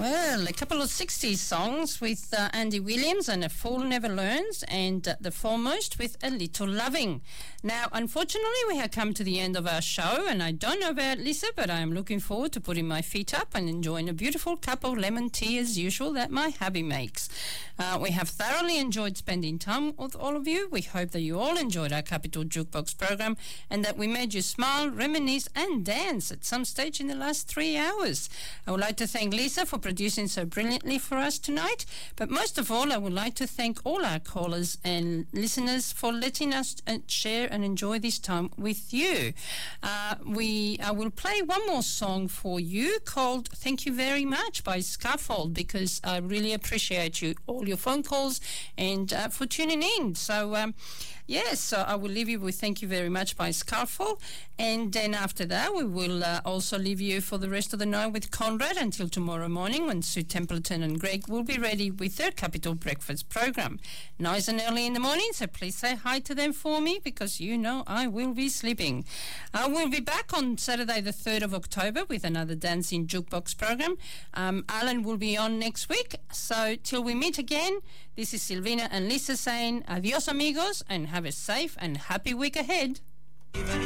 Well, a couple of 60s songs with Andy Williams and A Fool Never Learns, and The Foremost with A Little Loving. Now, unfortunately, we have come to the end of our show, and I don't know about Lisa, but I am looking forward to putting my feet up and enjoying a beautiful cup of lemon tea as usual that my hubby makes. We have thoroughly enjoyed spending time with all of you. We hope that you all enjoyed our Capital Jukebox program and that we made you smile, reminisce and dance at some stage in the last 3 hours. I would like to thank Lisa for producing so brilliantly for us tonight, but most of all I would like to thank all our callers and listeners for letting us share and enjoy this time with you. I will play one more song for you called Thank You Very Much by Scaffold, because I really appreciate all your phone calls and for tuning in. So yes, I will leave you with Thank You Very Much by Scaffold, and then after that we will also leave you for the rest of the night with Conrad until tomorrow morning when Sue Templeton and Greg will be ready with their Capital Breakfast program. Nice and early in the morning, so please say hi to them for me, because you know I will be sleeping. I will be back on Saturday the 3rd of October with another Dancing Jukebox program. Alan will be on next week, so till we meet again, this is Silvina and Lisa saying adios amigos, and have a safe and happy week ahead.